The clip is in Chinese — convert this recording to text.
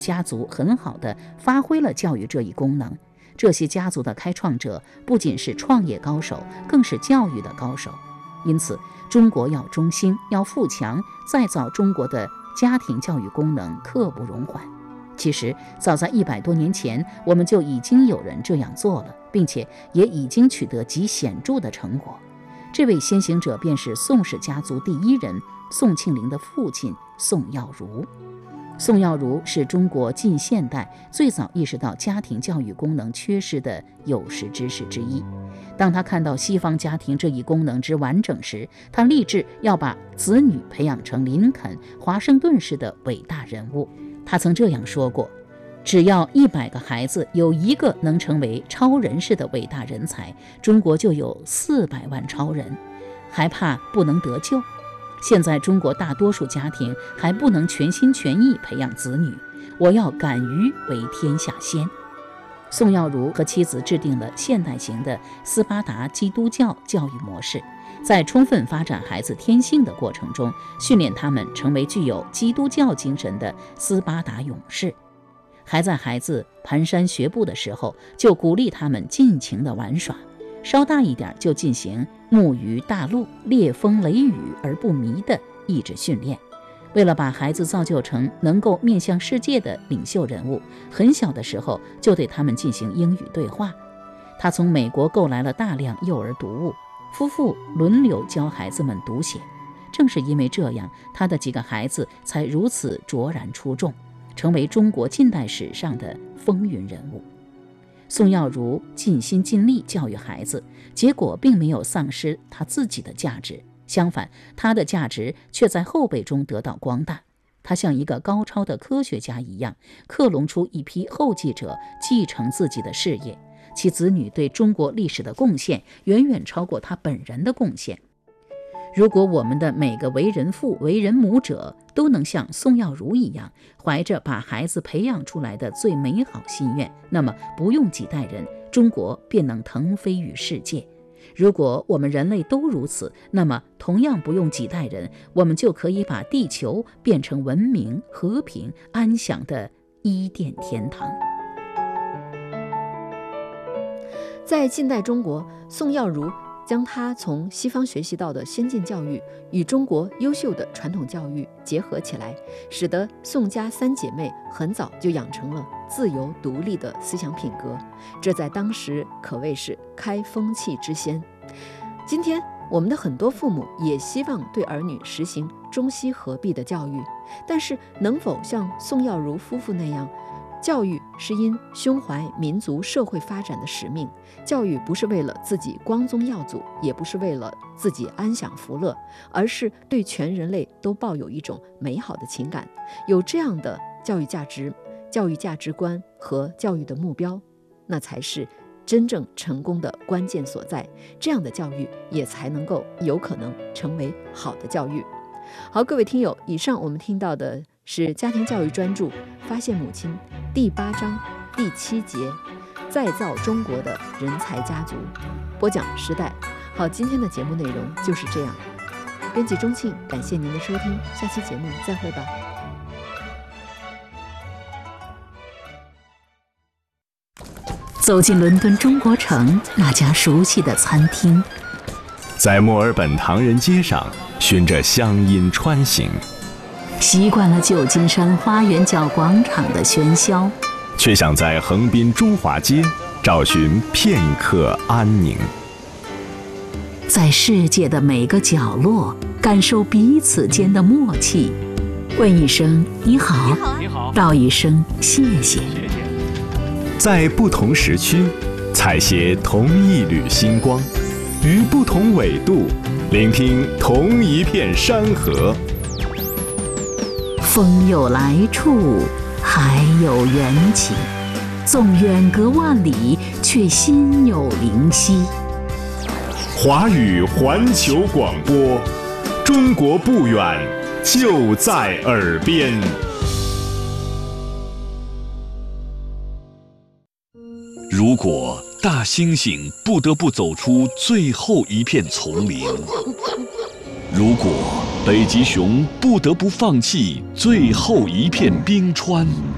家族很好地发挥了教育这一功能。这些家族的开创者不仅是创业高手，更是教育的高手。因此，中国要中兴，要富强，再造中国的家庭教育功能刻不容缓。其实，早在100多年前，我们就已经有人这样做了，并且也已经取得极显著的成果。这位先行者便是宋氏家族第一人宋庆龄的父亲宋耀儒。宋耀儒是中国近现代最早意识到家庭教育功能缺失的有识之士之一。当他看到西方家庭这一功能之完整时，他立志要把子女培养成林肯、华盛顿式的伟大人物。他曾这样说过，只要100个孩子有1个能成为超人式的伟大人才，中国就有400万超人。还怕不能得救？现在中国大多数家庭还不能全心全意培养子女，我要敢于为天下先。宋耀儒和妻子制定了现代型的斯巴达基督教教育模式，在充分发展孩子天性的过程中，训练他们成为具有基督教精神的斯巴达勇士。还在孩子蹒跚学步的时候，就鼓励他们尽情的玩耍，稍大一点就进行木鱼大陆、烈风雷雨而不迷的意志训练。为了把孩子造就成能够面向世界的领袖人物，很小的时候就对他们进行英语对话。他从美国购来了大量幼儿读物，夫妇轮流教孩子们读写。正是因为这样，他的几个孩子才如此卓然出众，成为中国近代史上的风云人物。宋耀儒尽心尽力教育孩子，结果并没有丧失他自己的价值，相反，他的价值却在后辈中得到光大。他像一个高超的科学家一样，克隆出一批后继者继承自己的事业，其子女对中国历史的贡献远远超过他本人的贡献。如果我们的每个为人父、为人母者都能像宋耀儒一样，怀着把孩子培养出来的最美好心愿，那么不用几代人，中国便能腾飞于世界。如果我们人类都如此，那么同样不用几代人，我们就可以把地球变成文明、和平、安详的伊甸天堂。 在近代中国，宋耀儒将他从西方学习到的先进教育与中国优秀的传统教育结合起来，使得宋家3姐妹很早就养成了自由独立的思想品格，这在当时可谓是开风气之先。今天我们的很多父母也希望对儿女实行中西合璧的教育，但是能否像宋耀儒夫妇那样，教育是因胸怀民族社会发展的使命，教育不是为了自己光宗耀祖，也不是为了自己安享福乐，而是对全人类都抱有一种美好的情感。有这样的教育价值、教育价值观和教育的目标，那才是真正成功的关键所在。这样的教育也才能够有可能成为好的教育。好，各位听友，以上我们听到的是家庭教育专著《发现母亲》第8章第7节，再造中国的人才家族，播讲时代。好，今天的节目内容就是这样。编辑钟庆，感谢您的收听，下期节目再会吧。 走进伦敦中国城那家熟悉的餐厅， 在墨尔本唐人街上循着乡音穿行， 习惯了旧金山花园角广场的喧嚣， 却想在横滨中华街找寻片刻安宁。 在世界的每个角落感受彼此间的默契，问一声你好，道一声谢谢。 在不同时区采撷同一缕星光，于不同纬度聆听同一片山河。 风有来处，海有缘起，纵远隔万里，却心有灵犀。 华语环球广播，中国不远，就在耳边。 如果大猩猩不得不走出最后一片丛林，如果北极熊不得不放弃最后一片冰川，